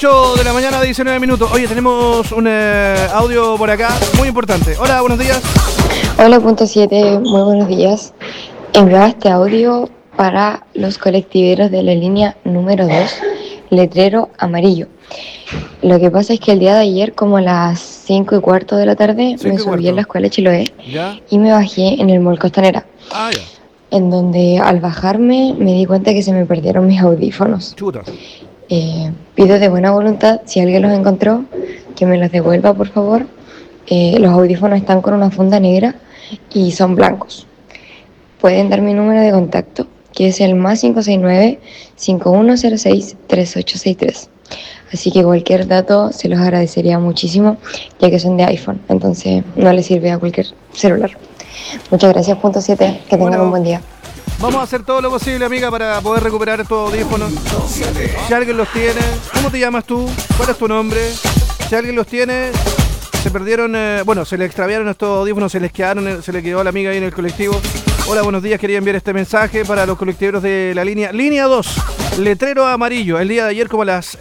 8 de la mañana, 19 minutos. Oye, tenemos un audio por acá muy importante. Hola, buenos días. Hola, punto 7, muy buenos días. Enviaba este audio para los colectiveros de la línea número 2, letrero amarillo. Lo que pasa es que el día de ayer, como a las 5:15 de la tarde, me subí en la escuela Chiloé y me bajé en el Mall Costanera. En donde al bajarme me di cuenta que se me perdieron mis audífonos. Pido de buena voluntad, si alguien los encontró, que me los devuelva, por favor. Los audífonos están con una funda negra y son blancos. Pueden dar mi número de contacto, que es el +569 5106 3863. Así que cualquier dato se los agradecería muchísimo, ya que son de iPhone, entonces no les sirve a cualquier celular. Muchas gracias, punto 7, que tengan un buen día. Vamos a hacer todo lo posible, amiga, para poder recuperar estos audífonos. Si alguien los tiene, ¿cómo te llamas tú? ¿Cuál es tu nombre? Si alguien los tiene, se perdieron, se le extraviaron estos audífonos, se les quedó a la amiga ahí en el colectivo. Hola, buenos días, quería enviar este mensaje para los colectiveros de la línea 2, letrero amarillo. El día de ayer, como a las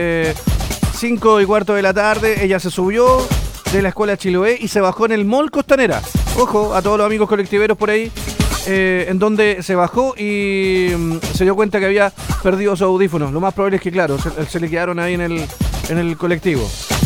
5:15 de la tarde, ella se subió de la escuela Chiloé y se bajó en el Mall Costanera. Ojo a todos los amigos colectiveros por ahí, en donde se bajó y se dio cuenta que había perdido sus audífonos. Lo más probable es que, claro, se le quedaron ahí en el colectivo.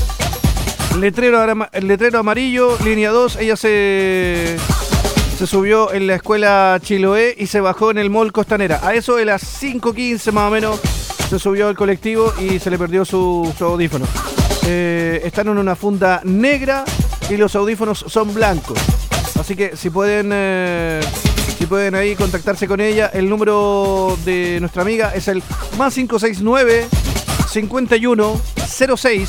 Letrero amarillo, línea 2, ella se subió en la escuela Chiloé y se bajó en el Mall Costanera. A eso de las 5:15 más o menos se subió al colectivo y se le perdió su audífono. Están en una funda negra y los audífonos son blancos. Así que si pueden ahí contactarse con ella, el número de nuestra amiga es el +569 5106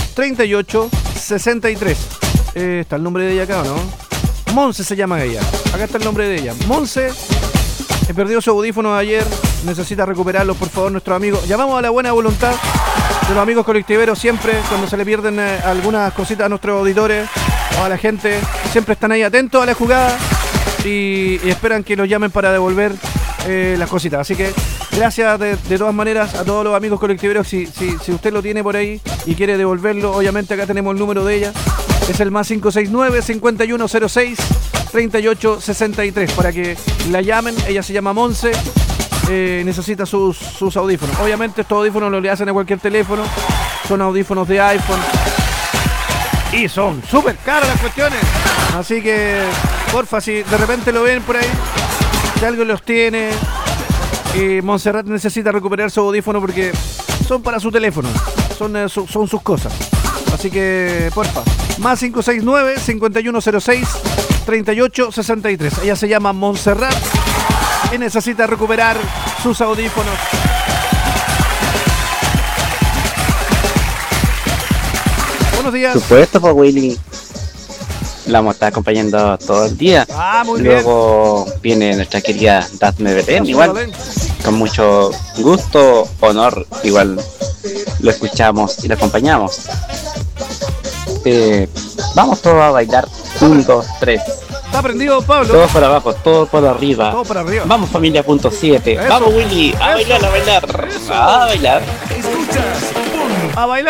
3863. Está el nombre de ella acá, ¿o no? Monse se llama ella. Acá está el nombre de ella. Monse perdió su audífono de ayer. Necesita recuperarlo, por favor, nuestros amigos. Llamamos a la buena voluntad de los amigos colectiveros siempre cuando se le pierden algunas cositas a nuestros auditores o a la gente. Siempre están ahí atentos a la jugada y esperan que los llamen para devolver las cositas. Así que gracias de todas maneras a todos los amigos colectiveros. Si usted lo tiene por ahí y quiere devolverlo, obviamente acá tenemos el número de ella. Es el +569 5106 3863 para que la llamen. Ella se llama Monse. Necesita sus audífonos. Obviamente estos audífonos no le hacen a cualquier teléfono. Son audífonos de iPhone. Y son súper caras las cuestiones. Así que, porfa, si de repente lo ven por ahí, si alguien los tiene, Montserrat necesita recuperar su audífono porque son para su teléfono. Son sus cosas. Así que, porfa, +569 5106 3863. Ella se llama Montserrat y necesita recuperar sus audífonos. Buenos días. Supuesto, pues, Willy. La vamos a estar acompañando todo el día. Muy Luego viene nuestra querida Daphne Belén, igual. Con mucho gusto, honor, igual lo escuchamos y lo acompañamos. Vamos todos a bailar. 1, 2, 3. ¿Está prendido, Pablo? Todos por abajo, todos por arriba. Todo para arriba. Vamos, familia, punto 7. Vamos, Willy, a bailar, a bailar. A bailar. Escuchas, a bailar.